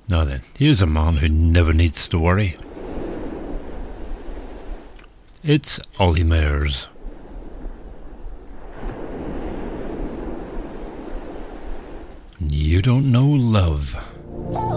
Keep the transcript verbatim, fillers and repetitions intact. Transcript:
Now then, here's a man who never needs to worry. It's Ollie Meyers. You don't know love.